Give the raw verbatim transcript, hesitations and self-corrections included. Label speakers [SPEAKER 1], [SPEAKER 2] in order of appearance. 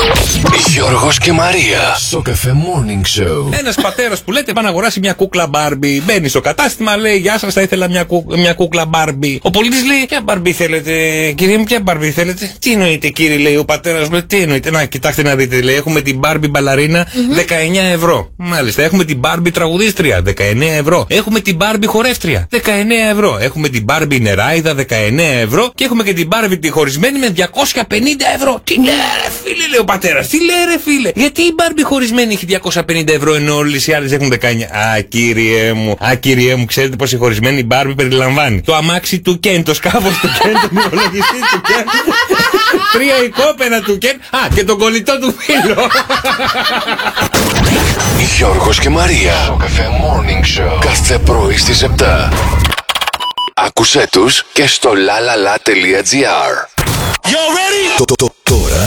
[SPEAKER 1] Γιώργος και Μαρία. Σοκαφέ Morning Show.
[SPEAKER 2] Ένας πατέρας που λέτε πάει να αγοράσει μια κούκλα Μπάρμπι. Μπαίνει στο κατάστημα, λέει: Γεια σας, θα ήθελα μια, κου... μια κούκλα Μπάρμπι. Ο πολίτης λέει: Ποια Μπάρμπι θέλετε, κύριε μου, ποια Μπάρμπι θέλετε? Τι εννοείται, κύριε, λέει ο πατέρας. Λέει: Τι εννοείται? Να, κοιτάξτε να δείτε, λέει: Έχουμε την Μπάρμπι μπαλαρίνα mm-hmm. δεκαεννιά ευρώ. Μάλιστα, έχουμε την Μπάρμπι τραγουδίστρια δεκαεννιά ευρώ. Έχουμε την Μπάρμπι χορεύτρια δεκαεννιά ευρώ. Έχουμε την Μπάρμπι νεράιδα δεκαεννιά ευρώ. Και έχουμε και την Μπάρμπι τη χωρισμένη με διακόσια πενήντα ευρώ. Τι λέει, ρε φίλε, λέει ο πατέρας. Τι λέει, ρε φίλε. Γιατί η Μπάρμπι χωρισμένη έχει διακόσια πενήντα ευρώ ενώ όλες οι άλλες έχουν δεκαεννιά? Α, κύριε μου, α, κύριε μου, ξέρετε πως η χωρισμένη Μπάρμπι περιλαμβάνει το αμάξι του Κεν, το σκάφος του Κεν, τον υπολογιστή του Κεν, τρία οικόπεδα του Κεν, α, και τον κολλητό του φίλο.
[SPEAKER 1] Γιώργος και Μαρία. Σοκαφέ Morning Show. Κάθε πρωί στις επτά. Άκουσέ τους και στο λαλαλα τελεία τζι άρ.
[SPEAKER 3] Y'all ready?
[SPEAKER 1] Τώρα